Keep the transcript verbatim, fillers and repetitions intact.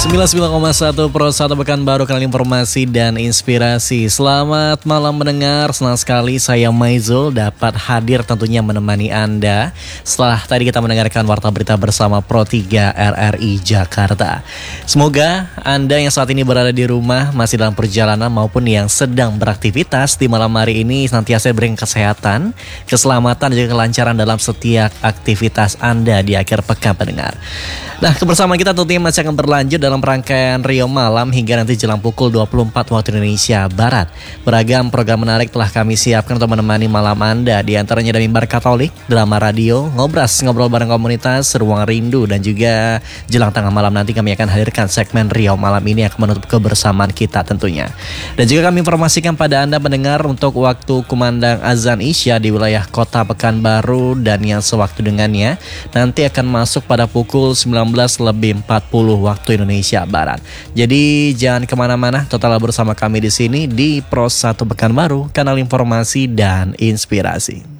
sembilan puluh sembilan koma satu Pro satu Pekanbaru, kanal informasi dan inspirasi. Selamat malam mendengar, senang sekali saya Maizul dapat hadir tentunya menemani Anda setelah tadi kita mendengarkan warta berita bersama Pro tiga R R I Jakarta. Semoga Anda yang saat ini berada di rumah, masih dalam perjalanan maupun yang sedang beraktivitas di malam hari ini senantiasa diberikan kesehatan, keselamatan dan juga kelancaran dalam setiap aktivitas Anda di akhir pekan pendengar. Nah, kebersamaan kita tentunya masih akan berlanjut dalam rangkaian Rio Malam hingga nanti jelang pukul dua puluh empat waktu Indonesia Barat. Beragam program menarik telah kami siapkan untuk menemani malam Anda. Di antaranya ada Mimbar Katolik, drama radio, ngobras, ngobrol bareng komunitas, ruang rindu, dan juga jelang tengah malam nanti kami akan hadirkan segmen Rio Malam ini akan menutup kebersamaan kita tentunya. Dan juga kami informasikan pada Anda mendengar untuk waktu kumandang azan Isya di wilayah kota Pekanbaru dan yang sewaktu dengannya nanti akan masuk pada pukul sembilan belas lebih empat puluh waktu Indonesia Barat. Jadi jangan kemana-mana, tetaplah bersama kami di sini di Pro satu Pekanbaru, kanal informasi dan inspirasi.